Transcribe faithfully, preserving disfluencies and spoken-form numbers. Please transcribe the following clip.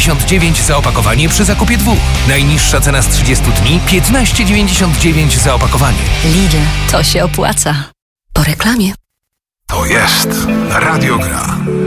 dziewięćdziesiąt dziewięć za opakowanie przy zakupie dwóch. Najniższa cena z trzydziestu dni piętnaście dziewięćdziesiąt dziewięć za opakowanie. Lidl, to się opłaca. Po reklamie. To jest Radio Gra.